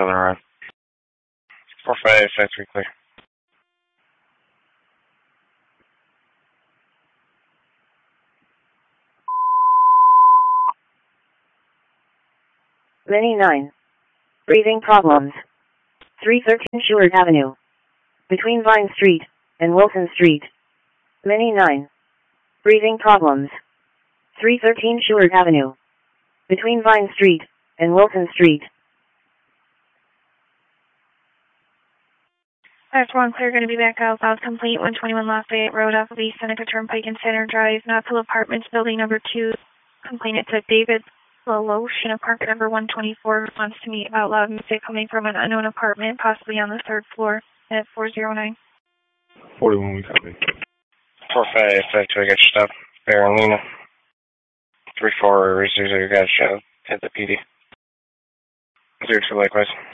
Southern Run. 45, factory clear. Mini 9. Breathing problems. 313 Schuart Avenue. Between Vine Street and Wilson Street. Mini 9. Breathing problems. 313 Schuart Avenue. Between Vine Street and Wilson Street. After 1 clear, going to be back out. Loud complete. 121 Lafayette Road off of East Seneca Turnpike and Center Drive. Knoxville Apartments, building number 2. Complainant to David Laloche in apartment number 124 wants to meet about loud music coming from an unknown apartment, possibly on the 3rd floor at 409. 41, we copy. 45, factory, got your stop. Barolina. 34, 00, got your shot. Hit the PD. 02, likewise.